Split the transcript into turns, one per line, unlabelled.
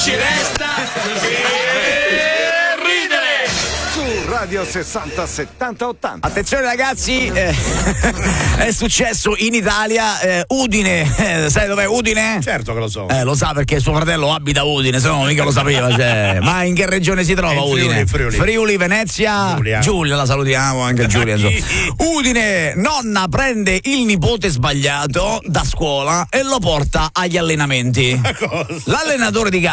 ci resta ridere.
Su Radio 60 70 80.
Attenzione ragazzi, è successo in Italia, Udine, sai dov'è Udine?
Certo che lo so.
Lo sa perché suo fratello abita a Udine, se no mica lo sapeva, cioè. Ma in che regione si trova Udine? Friuli, Venezia, Giulia, la salutiamo anche Giulia. Udine, nonna prende il nipote sbagliato da scuola e lo porta agli allenamenti. L'allenatore di